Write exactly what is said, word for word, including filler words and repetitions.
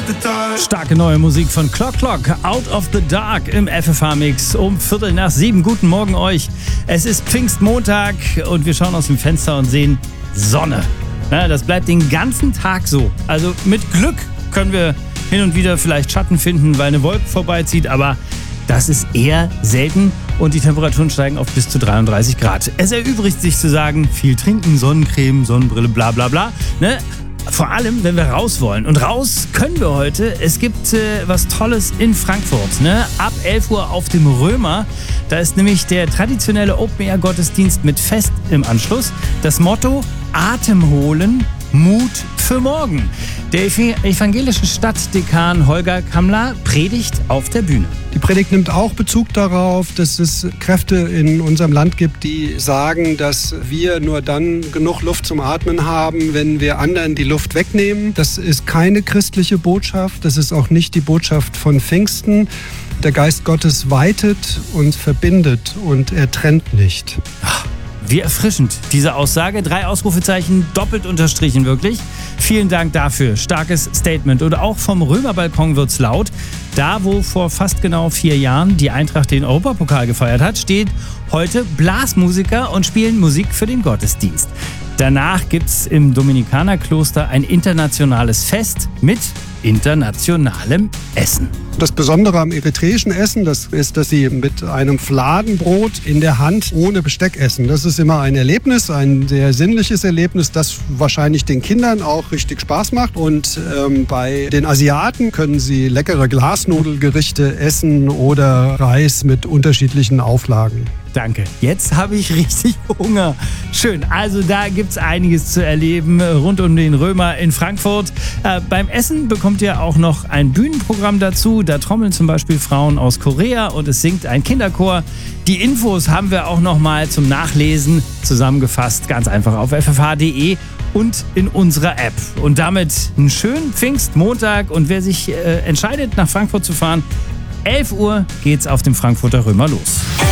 the dark. Starke neue Musik von Clock Clock, Out of the Dark im F F H-Mix um Viertel nach sieben. Guten Morgen euch. Es ist Pfingstmontag und wir schauen aus dem Fenster und sehen Sonne. Ja, das bleibt den ganzen Tag so. Also mit Glück können wir hin und wieder vielleicht Schatten finden, weil eine Wolke vorbeizieht, aber das ist eher selten und die Temperaturen steigen auf bis zu dreiunddreißig Grad. Es erübrigt sich zu sagen, viel trinken, Sonnencreme, Sonnenbrille, bla bla bla. Ne? Vor allem, wenn wir raus wollen. Und raus können wir heute. Es gibt äh, was Tolles in Frankfurt. Ne? Ab elf Uhr auf dem Römer. Da ist nämlich der traditionelle Open-Air-Gottesdienst mit Fest im Anschluss. Das Motto: Atem holen, Mut für morgen. Der evangelische Stadtdekan Holger Kammler predigt auf der Bühne. Die Predigt nimmt auch Bezug darauf, dass es Kräfte in unserem Land gibt, die sagen, dass wir nur dann genug Luft zum Atmen haben, wenn wir anderen die Luft wegnehmen. Das ist keine christliche Botschaft, das ist auch nicht die Botschaft von Pfingsten. Der Geist Gottes weitet und verbindet und er trennt nicht. Ach, wie erfrischend, diese Aussage. Drei Ausrufezeichen, doppelt unterstrichen wirklich. Vielen Dank dafür. Starkes Statement. Und auch vom Römerbalkon wird's laut. Da, wo vor fast genau vier Jahren die Eintracht den Europapokal gefeiert hat, steht heute Blasmusiker und spielen Musik für den Gottesdienst. Danach gibt's im Dominikanerkloster ein internationales Fest mit internationalem Essen. Das Besondere am eritreischen Essen, das ist, dass sie mit einem Fladenbrot in der Hand ohne Besteck essen. Das ist immer ein Erlebnis, ein sehr sinnliches Erlebnis, das wahrscheinlich den Kindern auch richtig Spaß macht. Und ähm, bei den Asiaten können sie leckere Glasnudelgerichte essen oder Reis mit unterschiedlichen Auflagen. Danke. Jetzt habe ich richtig Hunger. Schön. Also da gibt es einiges zu erleben rund um den Römer in Frankfurt. Äh, beim Essen bekommt ihr auch noch ein Bühnenprogramm dazu. Da trommeln zum Beispiel Frauen aus Korea und es singt ein Kinderchor. Die Infos haben wir auch noch mal zum Nachlesen zusammengefasst. Ganz einfach auf f f h punkt d e und in unserer App. Und damit einen schönen Pfingstmontag. Und wer sich äh, entscheidet, nach Frankfurt zu fahren, elf Uhr geht's auf dem Frankfurter Römer los.